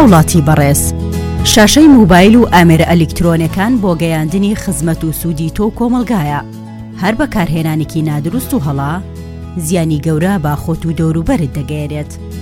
هاوڵاتی بەڕێز شاشەی موبایل و ئامێرە ئەلکترۆنەکان بۆ گەیاندنی خزمەت و سوودی تۆ کۆمەلگایە. هەر بەکارهێنانێکی نادروست و هەڵا زیانی گەورە با خۆت و دەوروبەرت دەگەێنێت.